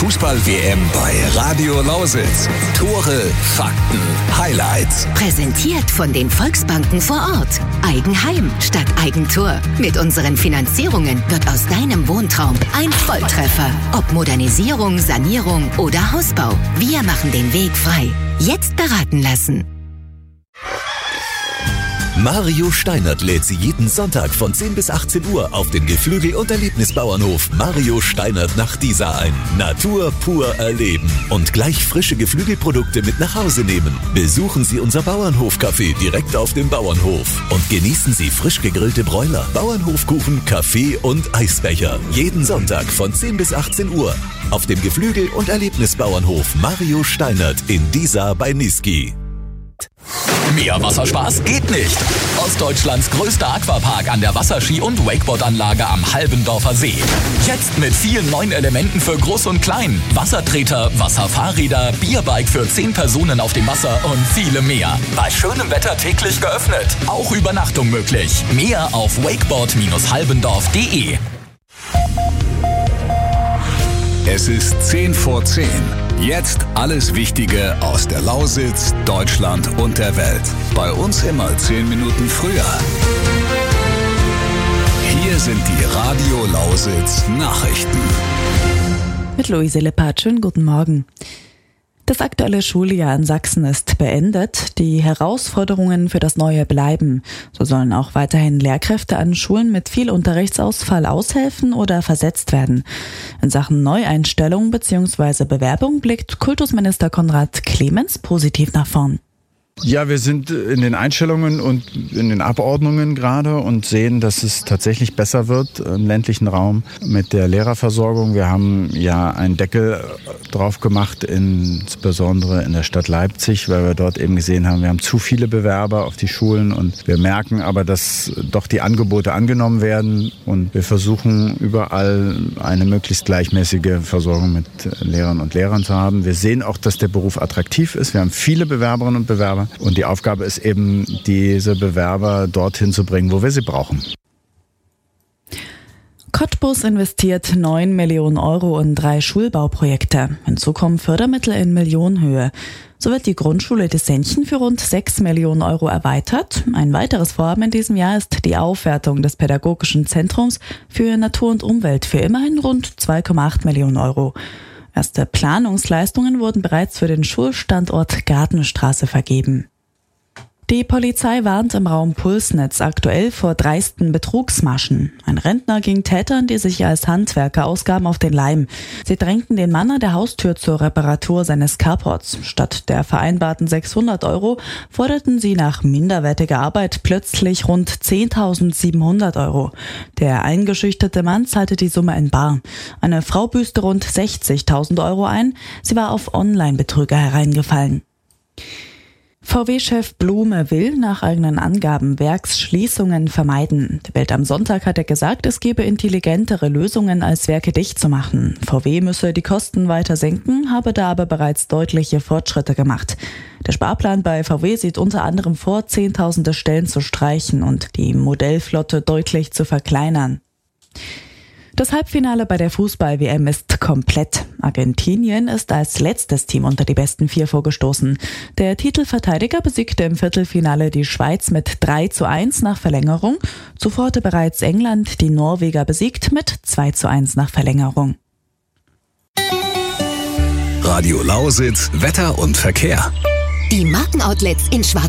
Fußball-WM bei Radio Lausitz. Tore, Fakten, Highlights. Präsentiert von den Volksbanken vor Ort. Eigenheim statt Eigentor. Mit unseren Finanzierungen wird aus deinem Wohntraum ein Volltreffer. Ob Modernisierung, Sanierung oder Hausbau. Wir machen den Weg frei. Jetzt beraten lassen. Mario Steinert lädt Sie jeden Sonntag von 10 bis 18 Uhr auf den Geflügel- und Erlebnisbauernhof Mario Steinert nach Diesa ein. Natur pur erleben und gleich frische Geflügelprodukte mit nach Hause nehmen. Besuchen Sie unser Bauernhof-Café direkt auf dem Bauernhof und genießen Sie frisch gegrillte Bräuler, Bauernhofkuchen, Kaffee und Eisbecher. Jeden Sonntag von 10 bis 18 Uhr auf dem Geflügel- und Erlebnisbauernhof Mario Steinert in Diesa bei Niesky. Mehr Wasserspaß geht nicht. Ostdeutschlands größter Aquapark an der Wasserski- und Wakeboardanlage am Halbendorfer See. Jetzt mit vielen neuen Elementen für Groß und Klein. Wassertreter, Wasserfahrräder, Bierbike für 10 Personen auf dem Wasser und viele mehr. Bei schönem Wetter täglich geöffnet. Auch Übernachtung möglich. Mehr auf wakeboard-halbendorf.de. Es ist 10 vor 10. Jetzt alles Wichtige aus der Lausitz, Deutschland und der Welt. Bei uns immer 10 Minuten früher. Hier sind die Radio Lausitz Nachrichten. Mit Luise Lippert, schönen guten Morgen. Das aktuelle Schuljahr in Sachsen ist beendet. Die Herausforderungen für das neue bleiben. So sollen auch weiterhin Lehrkräfte an Schulen mit viel Unterrichtsausfall aushelfen oder versetzt werden. In Sachen Neueinstellung bzw. Bewerbung blickt Kultusminister Konrad Clemens positiv nach vorn. Ja, wir sind in den Einstellungen und in den Abordnungen gerade und sehen, dass es tatsächlich besser wird im ländlichen Raum mit der Lehrerversorgung. Wir haben ja einen Deckel drauf gemacht, insbesondere in der Stadt Leipzig, weil wir dort eben gesehen haben, wir haben zu viele Bewerber auf die Schulen und wir merken aber, dass doch die Angebote angenommen werden und wir versuchen überall eine möglichst gleichmäßige Versorgung mit Lehrern und Lehrern zu haben. Wir sehen auch, dass der Beruf attraktiv ist. Wir haben viele Bewerberinnen und Bewerber. Und die Aufgabe ist eben, diese Bewerber dorthin zu bringen, wo wir sie brauchen. Cottbus investiert 9 Millionen Euro in 3 Schulbauprojekte. Hinzu kommen Fördermittel in Millionenhöhe. So wird die Grundschule Dessenchen für rund 6 Millionen Euro erweitert. Ein weiteres Vorhaben in diesem Jahr ist die Aufwertung des Pädagogischen Zentrums für Natur und Umwelt für immerhin rund 2,8 Millionen Euro. Erste Planungsleistungen wurden bereits für den Schulstandort Gartenstraße vergeben. Die Polizei warnt im Raum Pulsnitz aktuell vor dreisten Betrugsmaschen. Ein Rentner ging Tätern, die sich als Handwerker ausgaben, auf den Leim. Sie drängten den Mann an der Haustür zur Reparatur seines Carports. Statt der vereinbarten 600 Euro forderten sie nach minderwertiger Arbeit plötzlich rund 10.700 Euro. Der eingeschüchterte Mann zahlte die Summe in bar. Eine Frau büßte rund 60.000 Euro ein. Sie war auf Online-Betrüger hereingefallen. VW-Chef Blume will nach eigenen Angaben Werksschließungen vermeiden. Die Welt am Sonntag hat er gesagt, es gebe intelligentere Lösungen, als Werke dicht zu machen. VW müsse die Kosten weiter senken, habe da aber bereits deutliche Fortschritte gemacht. Der Sparplan bei VW sieht unter anderem vor, Zehntausende Stellen zu streichen und die Modellflotte deutlich zu verkleinern. Das Halbfinale bei der Fußball-WM ist komplett. Argentinien ist als letztes Team unter die besten 4 vorgestoßen. Der Titelverteidiger besiegte im Viertelfinale die Schweiz mit 3:1 nach Verlängerung. Zuvor hatte bereits England die Norweger besiegt mit 2:1 nach Verlängerung. Radio Lausitz, Wetter und Verkehr. Die Markenoutlets in Schwarz